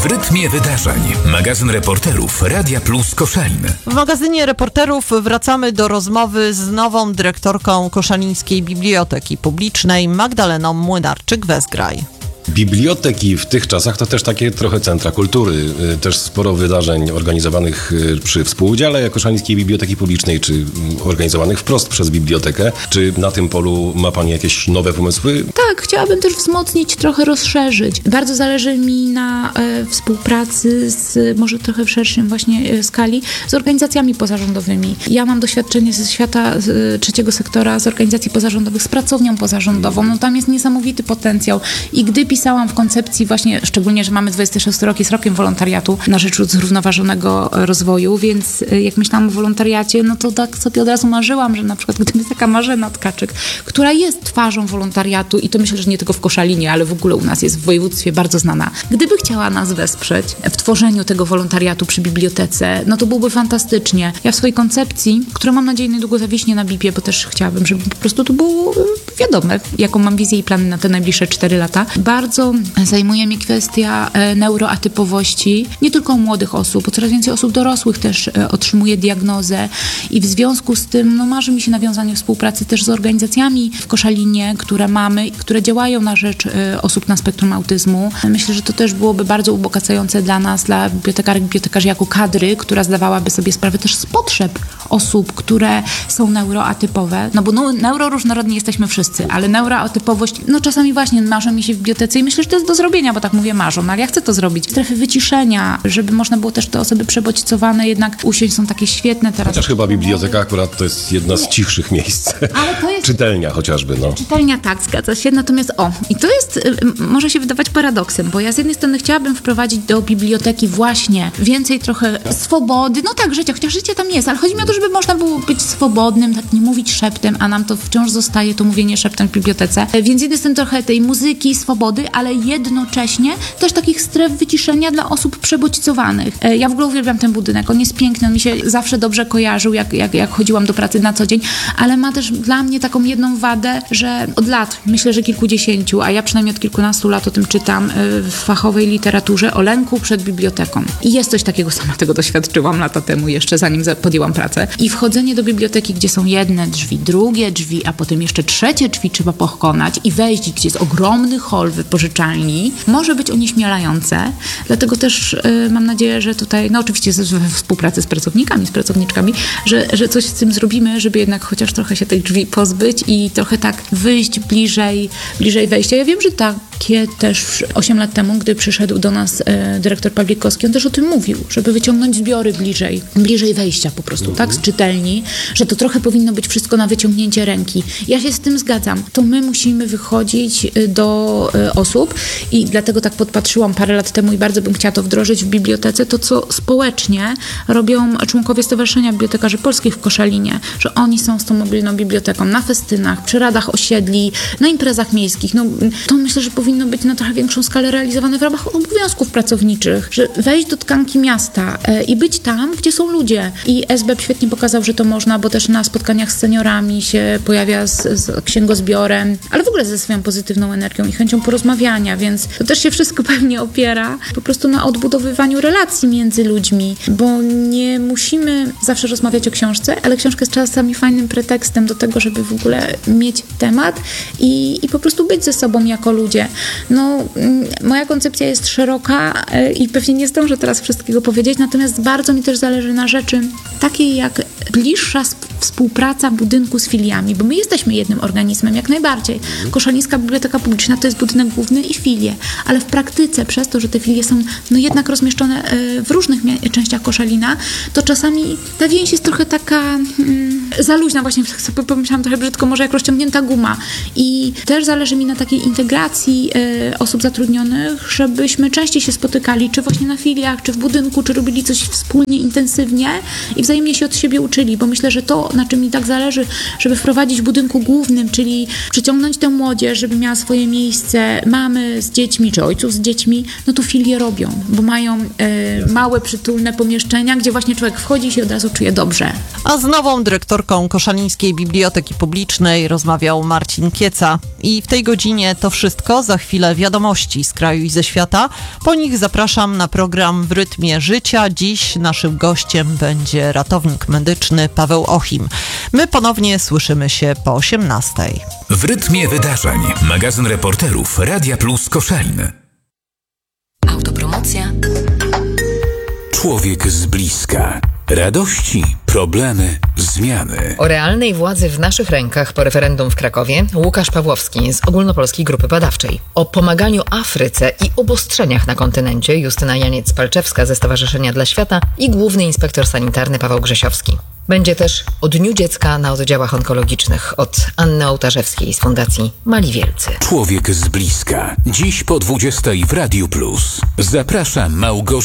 W rytmie wydarzeń. Magazyn reporterów Radia Plus Koszalin. W magazynie reporterów wracamy do rozmowy z nową dyrektorką Koszalińskiej Biblioteki Publicznej Magdaleną Młynarczyk-Wezgraj. Biblioteki w tych czasach to też takie trochę centra kultury. Też sporo wydarzeń organizowanych przy współudziale Koszalińskiej Biblioteki Publicznej, czy organizowanych wprost przez bibliotekę. Czy na tym polu ma Pani jakieś nowe pomysły? Tak, chciałabym też wzmocnić, trochę rozszerzyć. Bardzo zależy mi na współpracy z, może trochę w szerszym właśnie skali, z organizacjami pozarządowymi. Ja mam doświadczenie ze świata trzeciego sektora, z organizacji pozarządowych, z pracownią pozarządową. No tam jest niesamowity potencjał. I gdy pisałam w koncepcji właśnie, szczególnie, że mamy 26 rok, jest rokiem wolontariatu na rzecz zrównoważonego rozwoju, więc jak myślałam o wolontariacie, no to tak sobie od razu marzyłam, że na przykład gdyby jest taka Marzena Tkaczyk, która jest twarzą wolontariatu i to myślę, że nie tylko w Koszalinie, ale w ogóle u nas jest w województwie bardzo znana. Gdyby chciała nas wesprzeć w tworzeniu tego wolontariatu przy bibliotece, no to byłoby fantastycznie. Ja w swojej koncepcji, która mam nadzieję niedługo zawiśnie na BIP-ie, bo też chciałabym, żeby po prostu to było wiadome, jaką mam wizję i plany na te najbliższe 4 lata. Bardzo zajmuje mnie kwestia neuroatypowości, nie tylko u młodych osób, bo coraz więcej osób dorosłych też otrzymuje diagnozę i w związku z tym marzy mi się nawiązanie współpracy też z organizacjami w Koszalinie, które mamy, które działają na rzecz osób na spektrum autyzmu. Myślę, że to też byłoby bardzo ubogacające dla nas, dla bibliotekarek, bibliotekarzy jako kadry, która zdawałaby sobie sprawę też z potrzeb osób, które są neuroatypowe, no bo neuroróżnorodni jesteśmy wszyscy, ale neuroatypowość, no czasami właśnie marzą mi się w bibliotece i myślę, że to jest do zrobienia, bo tak mówię marzą, no ale ja chcę to zrobić. Strefy wyciszenia, żeby można było też te osoby przebodźcowane jednak usiąść, są takie świetne teraz. Chociaż chyba biblioteka akurat to jest jedna z cichszych miejsc. Ale to jest... Czytelnia chociażby, no. Czytelnia, tak, zgadza się. Natomiast i to jest, może się wydawać paradoksem, bo ja z jednej strony chciałabym wprowadzić do biblioteki właśnie więcej trochę swobody, no tak, życia, chociaż życie tam jest, ale chodzi mi o to, żeby można było być swobodnym, tak nie mówić szeptem, a nam to wciąż zostaje, to mówienie szeptem w bibliotece. Więc z jednej strony trochę tej muzyki, swobody, ale jednocześnie też takich stref wyciszenia dla osób przebodźcowanych. Ja w ogóle uwielbiam ten budynek, on jest piękny, on mi się zawsze dobrze kojarzył, jak chodziłam do pracy na co dzień, ale ma też dla mnie taką jedną wadę, że od lat, myślę, że kilkudziesięciu, a ja przynajmniej od kilkunastu lat o tym czytam w fachowej literaturze, o lęku przed biblioteką. I jest coś takiego, sama tego doświadczyłam lata temu jeszcze, zanim podjęłam pracę. I wchodzenie do biblioteki, gdzie są jedne drzwi, drugie drzwi, a potem jeszcze trzecie drzwi trzeba pokonać i wejść, gdzie jest ogromny hol wypożyczalni, może być onieśmielające. Dlatego też mam nadzieję, że tutaj, no oczywiście we współpracy z pracownikami, z pracowniczkami, że coś z tym zrobimy, żeby jednak chociaż trochę się tych drzwi pozbyć i trochę tak wyjść bliżej wejścia. Ja wiem, że takie też 8 lat temu, gdy przyszedł do nas dyrektor Pawlikowski, on też o tym mówił, żeby wyciągnąć zbiory bliżej wejścia po prostu, tak, z czytelni, że to trochę powinno być wszystko na wyciągnięcie ręki. Ja się z tym zgadzam. To my musimy wychodzić do osób i dlatego tak podpatrzyłam parę lat temu i bardzo bym chciała to wdrożyć w bibliotece, to co społecznie robią członkowie Stowarzyszenia Bibliotekarzy Polskich w Koszalinie, że oni są z tą mobilną biblioteką na festynach, przy radach osiedli, na imprezach miejskich. No, to myślę, że powinno być na trochę większą skalę realizowane w ramach obowiązków pracowniczych, że wejść do tkanki miasta i być tam, gdzie są ludzie. I SBEP świetnie pokazał, że to można, bo też na spotkaniach z seniorami się pojawia z księgozbiorem, ale w ogóle ze swoją pozytywną energią i chęcią porozmawiania, więc to też się wszystko pewnie opiera po prostu na odbudowywaniu relacji między ludźmi, bo nie musimy zawsze rozmawiać o książce, ale książka jest czasami fajnym pretekstem do tego, żeby w ogóle mieć temat i po prostu być ze sobą jako ludzie. No, moja koncepcja jest szeroka i pewnie nie zdążę teraz wszystkiego powiedzieć, natomiast bardzo mi też zależy na rzeczy takiej jak bliższa współpraca budynku z filiami, bo my jesteśmy jednym organizmem, jak najbardziej. Koszalińska Biblioteka Publiczna to jest budynek główny i filie, ale w praktyce przez to, że te filie są jednak rozmieszczone w różnych częściach Koszalina, to czasami ta więź jest trochę taka za luźna, właśnie sobie pomyślałam trochę brzydko, może jak rozciągnięta guma. I też zależy mi na takiej integracji osób zatrudnionych, żebyśmy częściej się spotykali, czy właśnie na filiach, czy w budynku, czy robili coś wspólnie, intensywnie i wzajemnie się od siebie uczyli, bo myślę, że to, na czym mi tak zależy, żeby wprowadzić w budynku głównym, czyli chcieli przyciągnąć tę młodzież, żeby miała swoje miejsce, mamy z dziećmi, czy ojców z dziećmi, no to filię robią, bo mają małe, przytulne pomieszczenia, gdzie właśnie człowiek wchodzi i się od razu czuje dobrze. A z nową dyrektorką Koszalińskiej Biblioteki Publicznej rozmawiał Marcin Kieca. I w tej godzinie to wszystko. Za chwilę wiadomości z kraju i ze świata. Po nich zapraszam na program W rytmie życia. Dziś naszym gościem będzie ratownik medyczny Paweł Ochim. My ponownie słyszymy się po 18:00. W rytmie wydarzeń. Magazyn reporterów Radia Plus Koszalin. Autopromocja. Człowiek z bliska. Radości, problemy, zmiany. O realnej władzy w naszych rękach po referendum w Krakowie Łukasz Pawłowski z Ogólnopolskiej Grupy Badawczej. O pomaganiu Afryce i obostrzeniach na kontynencie Justyna Janiec-Palczewska ze Stowarzyszenia dla Świata i główny inspektor sanitarny Paweł Grzesiowski. Będzie też o Dniu Dziecka na oddziałach onkologicznych od Anny Ołtarzewskiej z Fundacji Mali Wielcy. Człowiek z bliska. Dziś po 20:00 w Radiu Plus. Zapraszam Małgorzata